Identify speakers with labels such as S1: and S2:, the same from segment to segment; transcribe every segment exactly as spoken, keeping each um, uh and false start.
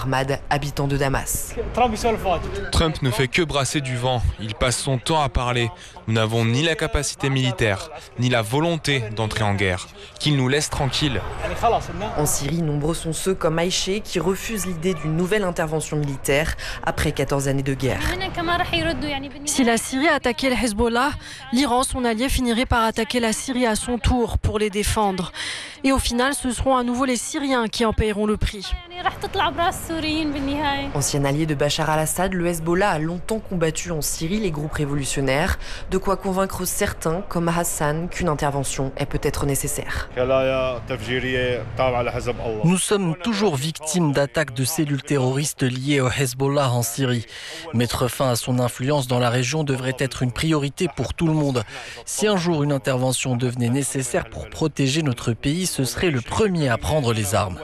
S1: Ahmad, habitant de Damas.
S2: Trump ne fait que brasser du vent. Il passe son temps à parler. Nous n'avons ni la capacité militaire, ni la volonté d'entrer en guerre. Qu'il nous laisse tranquilles.
S1: En Syrie, nombreux sont ceux comme Aïché qui refusent l'idée d'une nouvelle intervention militaire après quatorze années de guerre.
S3: Si la Syrie attaquait le Hezbollah, l'Iran, son allié, finirait par attaquer la Syrie à son tour pour les défendre. Et au final, ce seront à nouveau les Syriens qui en paieront le prix.
S1: Ancien allié de Bachar al-Assad, le Hezbollah a longtemps combattu en Syrie les groupes révolutionnaires, de quoi convaincre certains, comme Hassan, qu'une intervention est peut-être nécessaire.
S4: Nous sommes toujours victimes d'attaques de cellules terroristes liées au Hezbollah en Syrie. Mettre fin à son influence dans la région devrait être une priorité pour tout le monde. Si un jour une intervention devenait nécessaire pour protéger notre pays, ce serait le premier à prendre les armes.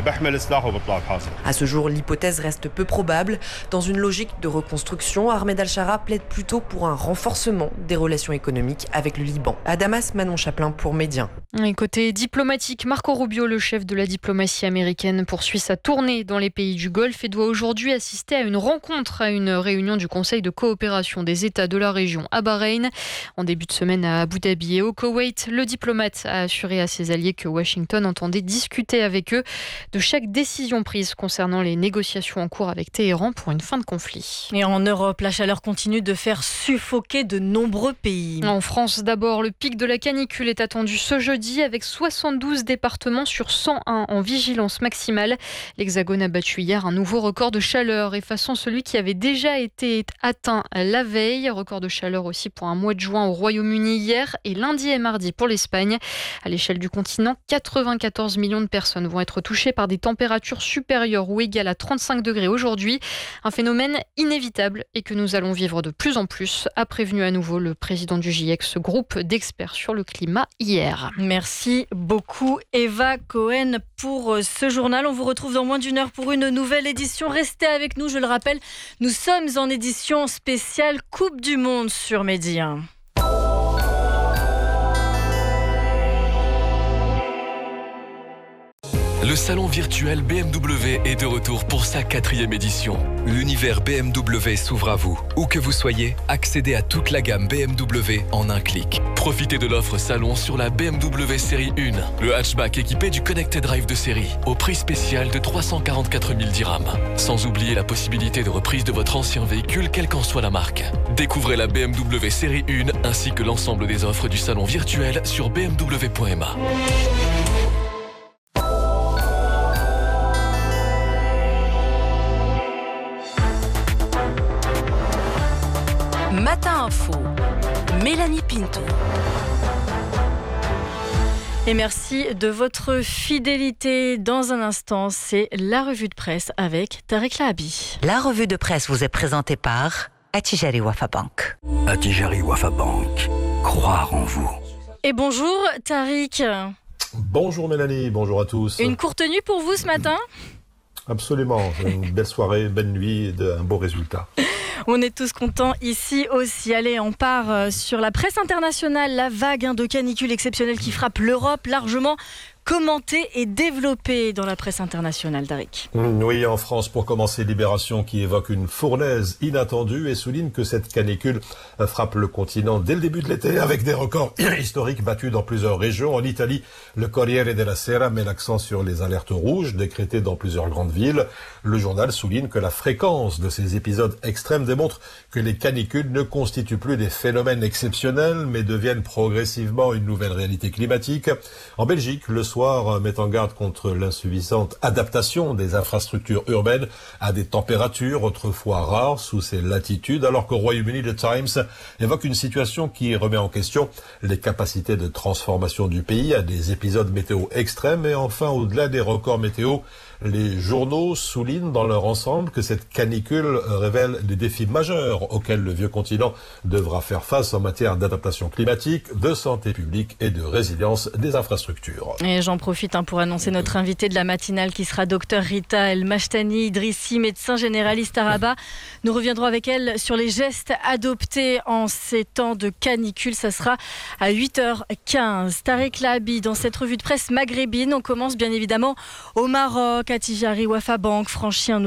S1: À ce jour, l'hypothèse reste peu probable. Dans une logique de reconstruction, Ahmed al-Shara plaide plutôt pour un renforcement des relations économiques avec le Liban. À Damas, Manon Chaplin pour Média.
S5: Et côté diplomatique, Marco Rubio, le chef de la diplomatie américaine, poursuit sa tournée dans les pays du Golfe et doit aujourd'hui assister à une rencontre, à une réunion du Conseil de coopération des États de la région à Bahreïn. En début de semaine à Abu Dhabi et au Koweït, le diplomate a assuré à ses alliés que Washington entendait discuter avec eux de chaque décision prise concernant les négociations en cours avec Téhéran pour une fin de conflit.
S3: Et en Europe, la chaleur continue de faire suffoquer de nombreux pays.
S5: En France, d'abord, le pic de la canicule est attendu ce jeudi avec soixante-douze départements sur cent un en vigilance maximale. L'Hexagone a battu hier un nouveau record de chaleur, effaçant celui qui avait déjà été atteint la veille. Record de chaleur aussi pour un mois de juin au Royaume-Uni hier et lundi et mardi pour l'Espagne. À l'échelle du continent, quatre-vingt-quatorze millions de personnes vont être touchées par des températures supérieures ou égales à trente-cinq degrés aujourd'hui. Un phénomène inévitable et que nous allons vivre de plus en plus, a prévenu à nouveau le président du GIEC, ce groupe d'experts sur le climat, hier.
S3: Merci beaucoup Eva Cohen pour ce journal. On vous retrouve dans moins d'une heure pour une nouvelle édition. Restez avec nous, je le rappelle, nous sommes en édition spéciale Coupe du Monde sur Média.
S6: Le salon virtuel B M W est de retour pour sa quatrième édition. L'univers B M W s'ouvre à vous. Où que vous soyez, accédez à toute la gamme B M W en un clic. Profitez de l'offre salon sur la B M W série un, le hatchback équipé du Connected Drive de série, au prix spécial de trois cent quarante-quatre mille dirhams. Sans oublier la possibilité de reprise de votre ancien véhicule, quelle qu'en soit la marque. Découvrez la B M W série un ainsi que l'ensemble des offres du salon virtuel sur b m w point m a.
S3: Matin Info, Mélanie Pinto. Et merci de votre fidélité. Dans un instant, c'est la revue de presse avec Tariq Lahabi.
S7: La revue de presse vous est présentée par Attijari Wafa Bank.
S8: Attijari Wafa Bank, croire en vous.
S3: Et bonjour Tariq.
S9: Bonjour Mélanie, bonjour à tous.
S3: Une courte nuit pour vous ce matin ?
S9: Absolument, une belle soirée, belle nuit, un beau résultat.
S3: On est tous contents ici aussi. Allez, on part sur la presse internationale. La vague de canicule exceptionnelle qui frappe l'Europe, largement commentée et développée dans la presse internationale, Tariq.
S9: Oui, en France, pour commencer, Libération qui évoque une fournaise inattendue et souligne que cette canicule frappe le continent dès le début de l'été avec des records historiques battus dans plusieurs régions. En Italie, le Corriere della Sera met l'accent sur les alertes rouges décrétées dans plusieurs grandes villes. Le journal souligne que la fréquence de ces épisodes extrêmes démontre que les canicules ne constituent plus des phénomènes exceptionnels mais deviennent progressivement une nouvelle réalité climatique. En Belgique, le soir met en garde contre l'insuffisante adaptation des infrastructures urbaines à des températures autrefois rares sous ces latitudes, alors qu'au Royaume-Uni, le Times évoque une situation qui remet en question les capacités de transformation du pays à des épisodes météo extrêmes. Et enfin, au-delà des records météo, les journaux soulignent dans leur ensemble que cette canicule révèle des défis majeurs auxquels le vieux continent devra faire face en matière d'adaptation climatique, de santé publique et de résilience des infrastructures.
S3: Et j'en profite hein, pour annoncer notre invité de la matinale qui sera docteur Rita El Mashtani Idrissi, médecin généraliste à Rabat. Nous reviendrons avec elle sur les gestes adoptés en ces temps de canicule. Ça sera à huit heures quinze. Tariq Lahabi, dans cette revue de presse maghrébine, on commence bien évidemment au Maroc. Attijari Wafa Bank franchit un